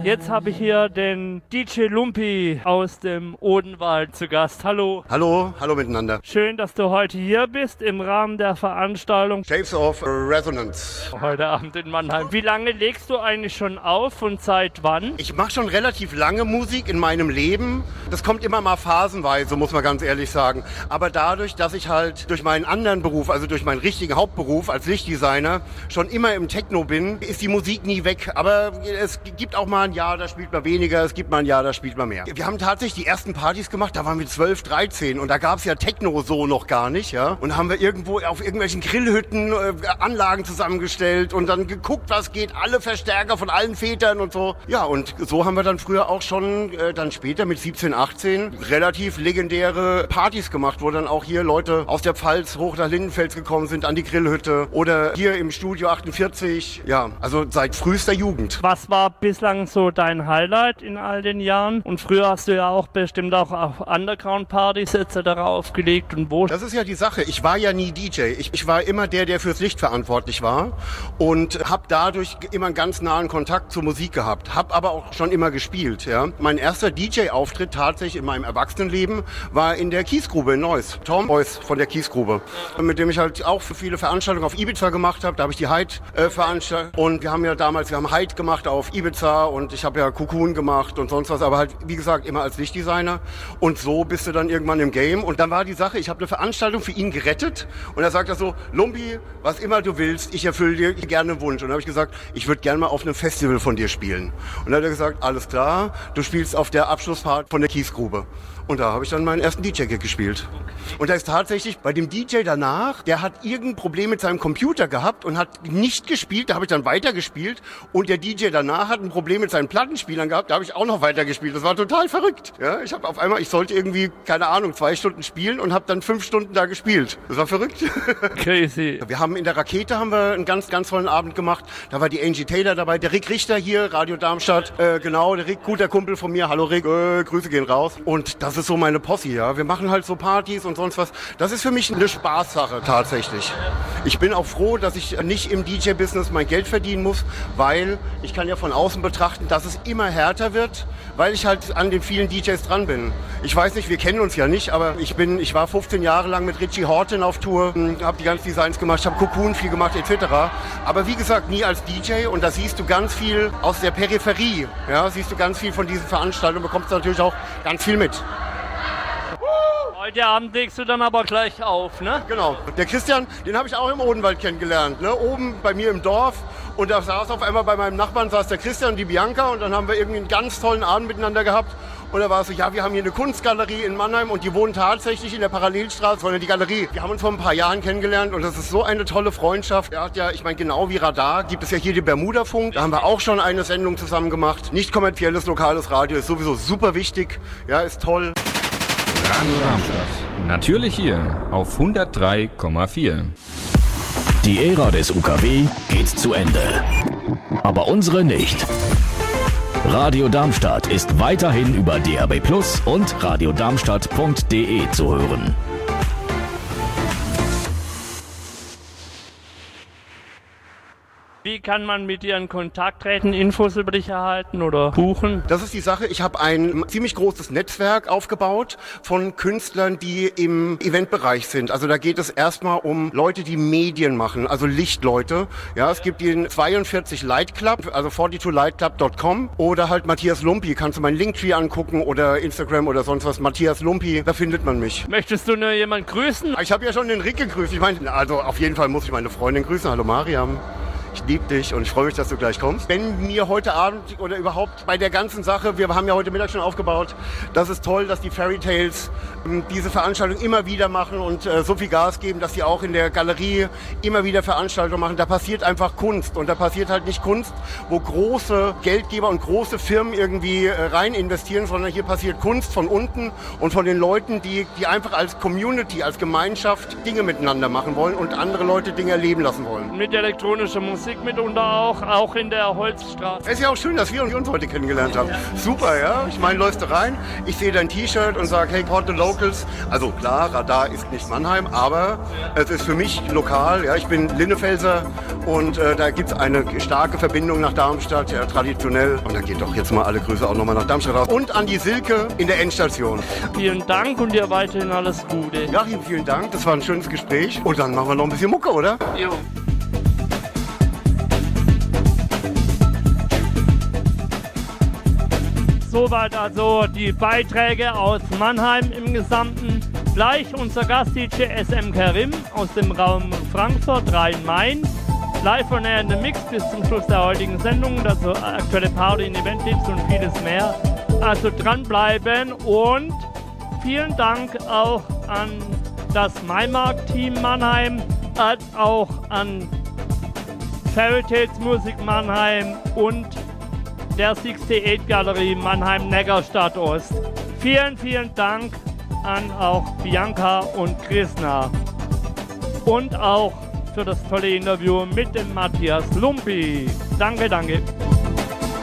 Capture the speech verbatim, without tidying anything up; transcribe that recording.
Jetzt habe ich hier den D J Lumpy aus dem Odenwald zu Gast. Hallo. Hallo, hallo miteinander. Schön, dass du heute hier bist im Rahmen der Veranstaltung Shapes of Resonance. Heute Abend in Mannheim. Wie lange legst du eigentlich schon auf und seit wann? Ich mache schon relativ lange Musik in meinem Leben. Das kommt immer mal phasenweise, muss man ganz ehrlich sagen. Aber dadurch, dass ich halt durch meinen anderen Beruf, also durch meinen richtigen Hauptberuf als Lichtdesigner, schon immer im Techno bin, ist die Musik nie weg. Aber es gibt auch mal ein Jahr, da spielt man weniger, es gibt mal ein Jahr, da spielt man mehr. Wir haben tatsächlich die ersten Partys gemacht, da waren wir zwölf, dreizehn und da gab es ja Techno so noch gar nicht, ja. Und haben wir irgendwo auf irgendwelchen Grillhütten äh, Anlagen zusammengestellt und dann geguckt, was geht, alle Verstärker von allen Vätern und so. Ja, und so haben wir dann früher auch schon, äh, dann später mit siebzehn, achtzehn, relativ legendäre Partys gemacht, wo dann auch hier Leute aus der Pfalz hoch nach Lindenfels gekommen sind, an die Grillhütte oder hier im Studio achtundvierzig. Ja, also seit frühester Jugend. Was war bislang so dein Highlight in all den Jahren? Und früher hast du ja auch bestimmt auch auf Underground-Partys et cetera aufgelegt und wo? Das ist ja die Sache. Ich war ja nie D J. Ich, ich war immer der, der fürs Licht verantwortlich war und habe dadurch immer einen ganz nahen Kontakt zur Musik gehabt. Hab aber auch schon immer gespielt. Ja. Mein erster D J-Auftritt tatsächlich in meinem Erwachsenenleben war in der Kiesgrube in Neuss. Tom Beuys von der Kiesgrube, mit dem ich halt auch viele Veranstaltungen auf Ibiza gemacht habe. Da habe ich die Hyde äh, veranstaltet und wir haben ja damals, wir haben Hyde gemacht auf Ibiza und ich habe ja Cocoon gemacht und sonst was, aber halt, wie gesagt, immer als Lichtdesigner. Und so bist du dann irgendwann im Game. Und dann war die Sache, ich habe eine Veranstaltung für ihn gerettet und er sagt er so, Lumpy, was immer du willst, ich erfülle dir gerne einen Wunsch. Und dann habe ich gesagt, ich würde gerne mal auf einem Festival von dir spielen. Und dann hat er gesagt, alles klar, du spielst auf der Abschlussfahrt von der Kiesgrube. Und da habe ich dann meinen ersten D J-Gig gespielt. Und da ist tatsächlich bei dem D J danach, der hat irgendein Problem mit seinem Computer gehabt und hat nicht gespielt, da habe ich dann weitergespielt. Und der D J danach hat ein Problem mit seinen Plattenspielern gehabt, da habe ich auch noch weitergespielt. Das war total verrückt. Ja, ich habe auf einmal, ich sollte irgendwie, keine Ahnung, zwei Stunden spielen und habe dann fünf Stunden da gespielt. Das war verrückt. Crazy. Wir haben in der Rakete haben wir einen ganz, ganz tollen Abend gemacht. Da war die Angie Taylor dabei, der Rick Richter hier, Radio Darmstadt. Äh, genau, der Rick, guter Kumpel von mir. Hallo Rick, äh, Grüße gehen raus. Und das ist so meine Posse, ja. Wir machen halt so Partys und sonst was. Das ist für mich eine Spaßsache tatsächlich. Ich bin auch froh, dass ich nicht im D J-Business mein Geld verdienen muss, weil ich kann ja von außen betrachten, dass es immer härter wird, weil ich halt an den vielen D Js dran bin. Ich weiß nicht, wir kennen uns ja nicht, aber ich bin, ich war fünfzehn Jahre lang mit Richie Horton auf Tour, habe die ganzen Designs gemacht, habe Cocoon viel gemacht et cetera. Aber wie gesagt, nie als D J und da siehst du ganz viel aus der Peripherie. Ja, siehst du ganz viel von diesen Veranstaltungen, bekommst du natürlich auch ganz viel mit. Heute Abend legst du dann aber gleich auf, ne? Genau. Der Christian, den habe ich auch im Odenwald kennengelernt, ne? Oben bei mir im Dorf. Und da saß auf einmal bei meinem Nachbarn saß der Christian und die Bianca und dann haben wir irgendwie einen ganz tollen Abend miteinander gehabt. Und da war es so, ja, wir haben hier eine Kunstgalerie in Mannheim und die wohnen tatsächlich in der Parallelstraße, sondern die Galerie. Wir haben uns vor ein paar Jahren kennengelernt und das ist so eine tolle Freundschaft. Er hat ja, ich meine, genau wie Radar gibt es ja hier den Bermuda-Funk. Da haben wir auch schon eine Sendung zusammen gemacht. Nicht kommerzielles, lokales Radio ist sowieso super wichtig. Ja, ist toll. Radio Darmstadt. Natürlich hier auf hundertdrei Komma vier. Die Ära des U K W geht zu Ende. Aber unsere nicht. Radio Darmstadt ist weiterhin über D A B Plus und radiodarmstadt punkt de zu hören. Wie kann man mit dir in Kontakt treten, Infos über dich erhalten oder buchen? Das ist die Sache. Ich habe ein ziemlich großes Netzwerk aufgebaut von Künstlern, die im Eventbereich sind. Also da geht es erstmal um Leute, die Medien machen, also Lichtleute. Ja, es gibt den zweiundvierzig Light Club, also zweiundvierzig light club punkt com oder halt Matthias Lumpy. Kannst du meinen Linktree angucken oder Instagram oder sonst was. Matthias Lumpy, da findet man mich. Möchtest du nur jemanden grüßen? Ich habe ja schon den Rick gegrüßt. Ich meine, also auf jeden Fall muss ich meine Freundin grüßen. Hallo Mariam. Ich liebe dich und ich freue mich, dass du gleich kommst. Wenn mir heute Abend oder überhaupt bei der ganzen Sache, wir haben ja heute Mittag schon aufgebaut, das ist toll, dass die Fairy Tales äh, diese Veranstaltung immer wieder machen und äh, so viel Gas geben, dass sie auch in der Galerie immer wieder Veranstaltungen machen. Da passiert einfach Kunst und da passiert halt nicht Kunst, wo große Geldgeber und große Firmen irgendwie äh, rein investieren, sondern hier passiert Kunst von unten und von den Leuten, die, die einfach als Community, als Gemeinschaft Dinge miteinander machen wollen und andere Leute Dinge erleben lassen wollen. Mit elektronischer Musik Musik mitunter auch, auch in der Holzstraße. Es ist ja auch schön, dass wir uns heute kennengelernt haben. Super, ja. Ich meine, läufst du rein, ich sehe dein T-Shirt und sage, hey, Port the Locals. Also klar, Radar ist nicht Mannheim, aber es ist für mich lokal. Ja, ich bin Linnefelser und äh, da gibt es eine starke Verbindung nach Darmstadt, ja, traditionell. Und dann geht doch jetzt mal alle Grüße auch nochmal nach Darmstadt raus. Und an die Silke in der Endstation. Vielen Dank und dir weiterhin alles Gute. Joachim, vielen Dank. Das war ein schönes Gespräch. Und dann machen wir noch ein bisschen Mucke, oder? Jo. Soweit also die Beiträge aus Mannheim im Gesamten. Gleich unser Gast-D J S M Karim aus dem Raum Frankfurt, Rhein-Main. Live on Air in the Mix bis zum Schluss der heutigen Sendung. Dazu aktuelle Party, Event-Tipps und vieles mehr. Also dranbleiben und vielen Dank auch an das Maimarkt-Team Mannheim, als auch an Fairy Tales Musik Mannheim und der achtundsiebzig Galerie Mannheim-Neckarstadt Ost. Vielen, vielen Dank an auch Bianca und Krishna. Und auch für das tolle Interview mit dem Matthias Lumpi. Danke, danke.